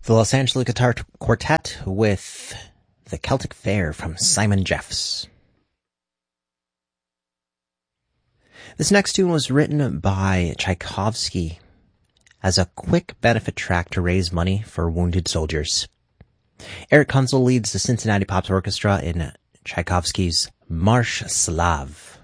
The Los Angeles Guitar Quartet with The Celtic Fair from Simon Jeffs. This next tune was written by Tchaikovsky as a quick benefit track to raise money for wounded soldiers. Eric Kunzel leads the Cincinnati Pops Orchestra in Tchaikovsky's Marsh Slav.